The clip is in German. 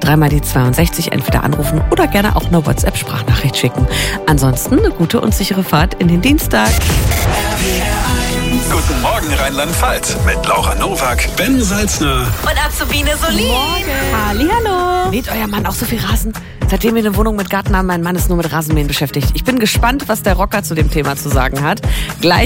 dreimal die 62 entweder anrufen oder gerne auch eine WhatsApp-Sprachnachricht schicken. Ansonsten eine gute und sichere Fahrt in den Dienstag. Guten Morgen Rheinland-Pfalz mit Laura Nowak, Ben Salzner und Azubine Solin. Hallihallo. Mäht euer Mann auch so viel Rasen? Seitdem wir eine Wohnung mit Garten haben, mein Mann ist nur mit Rasenmähen beschäftigt. Ich bin gespannt, was der Rocker zu dem Thema zu sagen hat. Gleich